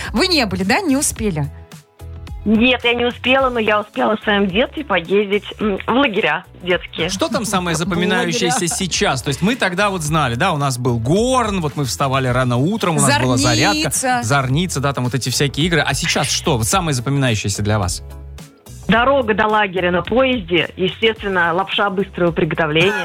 Вы не были, да? Не успели? Нет, я не успела, но я успела в своем детстве поездить в лагеря детские. Что там самое запоминающееся сейчас? То есть мы тогда вот знали, да, у нас был горн, вот мы вставали рано утром, у нас была зарядка. Зорница, да, там вот эти всякие игры. А сейчас что? Вот самое запоминающееся для вас? Дорога до лагеря на поезде, естественно, лапша быстрого приготовления.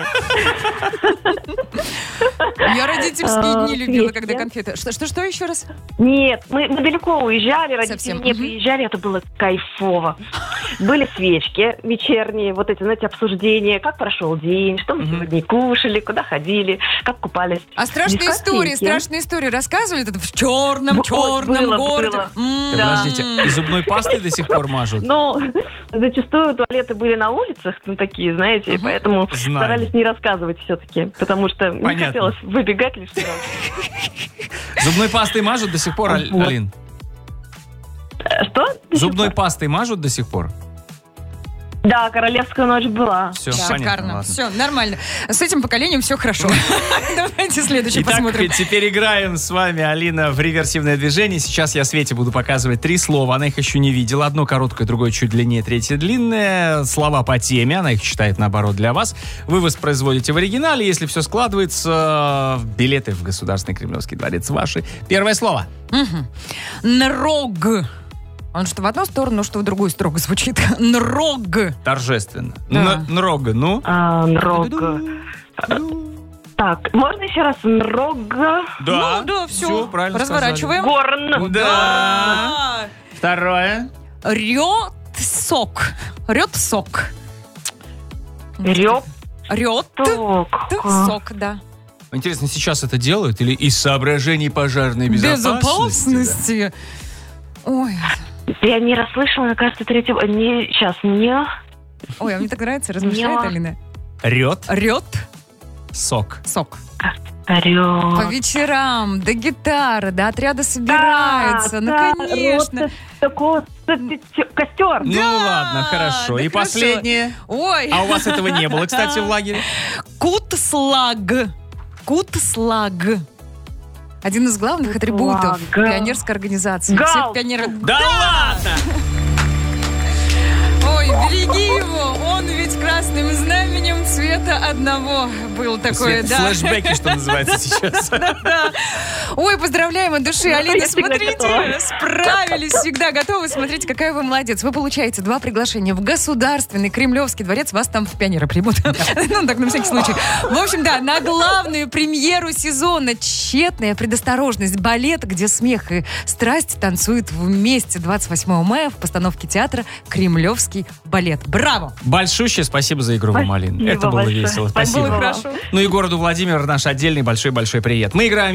Я родительские дни любила, когда конфеты. Что еще раз? Нет, мы далеко уезжали, родители не приезжали, это было кайфово. Были свечки вечерние, вот эти, знаете, обсуждения, как прошел день, что мы сегодня кушали, куда ходили, как купались. А страшные истории рассказывали в черном городе? Подождите, и зубной пастой до сих пор мажут? Ну, зачастую туалеты были на улицах, ну, такие, знаете, поэтому старались не рассказывать все-таки, потому что не хотелось выбегать лишний раз. Зубной пастой мажут до сих пор, Алин? Что? Зубной пастой мажут до сих пор? Да, королевская ночь была. Все, шикарно. Понятно, все, нормально. С этим поколением все хорошо. Давайте следующий посмотрим. Итак, теперь играем с вами, Алина, в реверсивное движение. Сейчас я Свете буду показывать 3 слова. Она их еще не видела. Одно короткое, другое чуть длиннее, третье длинное. Слова по теме. Она их читает, наоборот, для вас. Вы воспроизводите в оригинале. Если все складывается, билеты в Государственный Кремлевский дворец ваши. Первое слово. Нрог. Он что в одну сторону, что в другую строго звучит. Нрог. Торжественно. Да. Нрог, ну? Нрог. Так, можно еще раз? Нрог. Да, да, все. Правильно разворачиваем. Горн. Да. Второе. Рётсок. Рётсок. Рётсок, да. Интересно, сейчас это делают или из соображений пожарной безопасности? Ой. Я не расслышала, мне кажется, третьего... не... Ой, а мне так нравится, размышляет Алина. Рёт. Сок. Рёт. По вечерам, до гитары, до отряда собираются. Да, конечно. Костер. Ну ладно, хорошо. И последнее. Ой. А у вас этого не было, кстати, в лагере? Кутслаг. Один из главных атрибутов пионерской организации. Всех пионеров. Да ладно! Ой, береги его, он ведь красным знаменем цвета одного был такой, да. Флэшбэки, что называется сейчас. Да. Ой, поздравляем от души, Алина, смотрите, справились всегда, готовы, смотрите, какая вы молодец. Вы получаете 2 приглашения в Государственный Кремлевский дворец, вас там в пионеры примут. Ну, так, на всякий случай. В общем, да, на главную премьеру сезона «Тщетная предосторожность», балет, где смех и страсть танцуют вместе 28 мая в постановке театра «Кремлевский балет». Браво! Большущее спасибо за игру вам, Алина. Это было весело. Спасибо. Было хорошо. Ну и городу Владимир наш отдельный большой-большой привет. Мы играем